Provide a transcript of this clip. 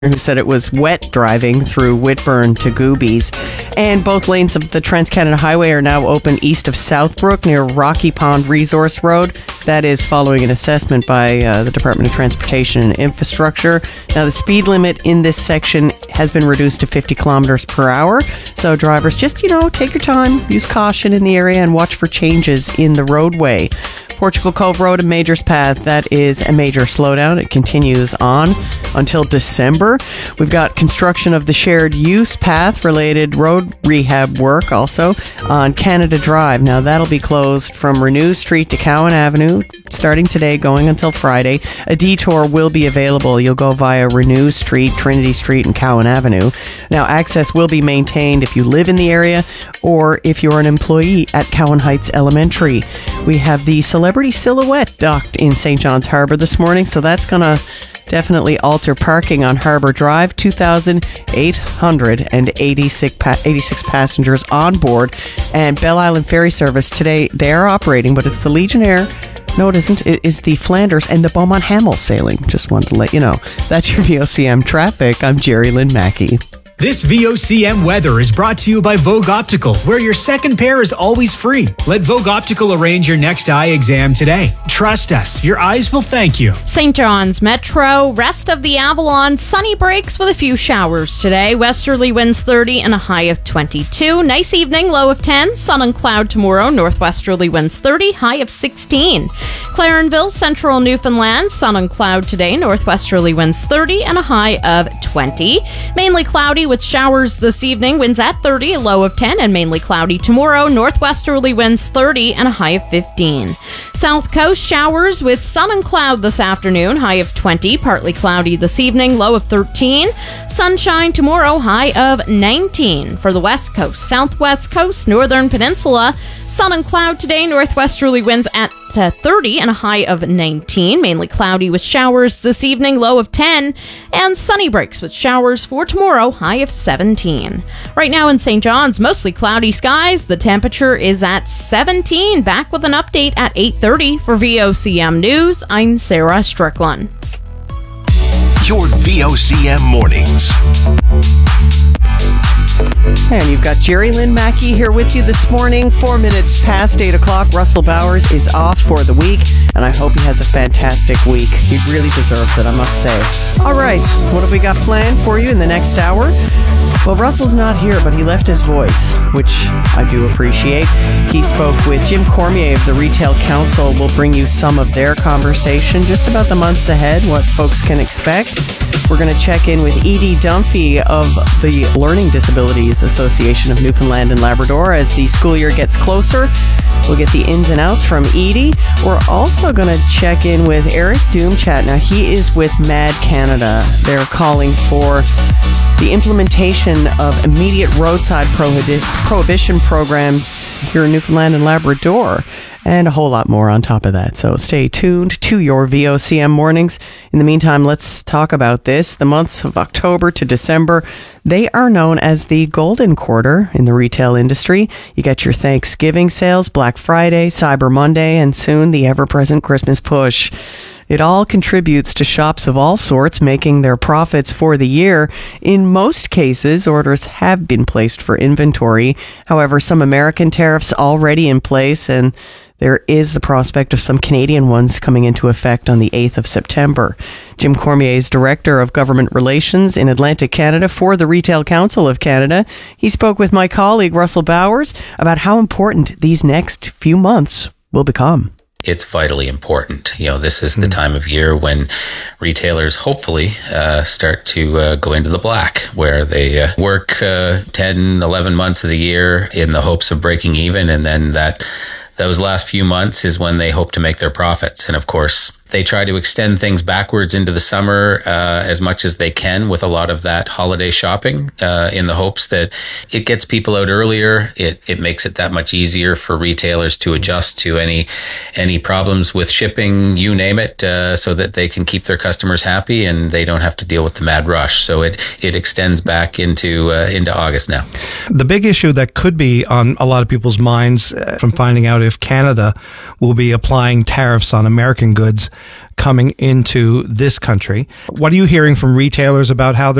who said it was wet driving through Whitburn to Goobies. And both lanes of the Trans-Canada Highway are now open east of Southbrook near Rocky Pond Resource Road. That is following an assessment by the Department of Transportation and Infrastructure. Now, the speed limit in this section has been reduced to 50 kilometers per hour. So drivers, just, take your time, use caution in the area, and watch for changes in the roadway. Portugal Cove Road and Majors Path, that is a major slowdown. It continues on until December. We've got construction of the shared use path related road rehab work also on Canada Drive. Now that'll be closed from Renew Street to Cowan Avenue starting today going until Friday. A detour will be available. You'll go via Renew Street, Trinity Street and Cowan Avenue. Now access will be maintained if you live in the area or if you're an employee at Cowan Heights Elementary. We have the Celebrity Silhouette docked in St. John's Harbour this morning, so that's going to definitely alter parking on Harbour Drive. 2,886 passengers on board. And Belle Island Ferry Service today, they are operating, but it's the Legionnaire. No, it isn't. It is the Flanders and the Beaumont Hamel sailing. Just wanted to let you know. That's your VOCM traffic. I'm Jerry Lynn Mackey. This VOCM weather is brought to you by Vogue Optical, where your second pair is always free. Let Vogue Optical arrange your next eye exam today. Trust us, your eyes will thank you. St. John's Metro, rest of the Avalon, sunny breaks with a few showers today. Westerly winds 30 and a high of 22. Nice evening, low of 10. Sun and cloud tomorrow, northwesterly winds 30, high of 16. Clarenville, central Newfoundland, sun and cloud today, northwesterly winds 30 and a high of 20. Mainly cloudy with showers this evening, winds at 30, a low of 10, and mainly cloudy tomorrow, northwesterly winds 30 and a high of 15. South Coast showers with sun and cloud this afternoon, high of 20, partly cloudy this evening, low of 13. Sunshine tomorrow, high of 19. For the West Coast, Southwest Coast, Northern Peninsula, sun and cloud today, northwesterly winds at 30 and a high of 19. Mainly cloudy with showers this evening, low of 10. And sunny breaks with showers for tomorrow, high of 17. Right now in St. John's, mostly cloudy skies. The temperature is at 17. Back with an update at 8:30 for VOCM News. I'm Sarah Strickland. Your VOCM mornings. And you've got Jerry Lynn Mackey here with you this morning, 4 minutes past 8 o'clock. Russell Bowers is off for the week, and I hope he has a fantastic week. He really deserves it, I must say. All right, what have we got planned for you in the next hour? Well, Russell's not here, but he left his voice, which I do appreciate. He spoke with Jim Cormier of the Retail Council. We'll bring you some of their conversation just about the months ahead, what folks can expect. We're going to check in with Edie Dunphy of the Learning Disabilities Association of Newfoundland and Labrador as the school year gets closer. We'll get the ins and outs from Edie. We're also going to check in with Eric Doomchat. Now, he is with MAD Canada. They're calling for the implementation of immediate roadside prohibition programs here in Newfoundland and Labrador, and a whole lot more on top of that. So stay tuned to your VOCM mornings. In the meantime, let's talk about this. The months of October to December, they are known as the Golden Quarter in the retail industry. You get your Thanksgiving sales, Black Friday, Cyber Monday, and soon the ever-present Christmas push. It all contributes to shops of all sorts making their profits for the year. In most cases, orders have been placed for inventory. However, some American tariffs already in place, and there is the prospect of some Canadian ones coming into effect on the 8th of September. Jim Cormier is Director of Government Relations in Atlantic Canada for the Retail Council of Canada. He spoke with my colleague Russell Bowers about how important these next few months will become. It's vitally important. This is the time of year when retailers hopefully start to go into the black, where they work 10, 11 months of the year in the hopes of breaking even. And then those last few months is when they hope to make their profits. And of course, they try to extend things backwards into the summer as much as they can with a lot of that holiday shopping in the hopes that it gets people out earlier. It makes it that much easier for retailers to adjust to any problems with shipping, you name it, so that they can keep their customers happy and they don't have to deal with the mad rush. So it extends back into August now. The big issue that could be on a lot of people's minds from finding out if Canada will be applying tariffs on American goods coming into this country. What are you hearing from retailers about how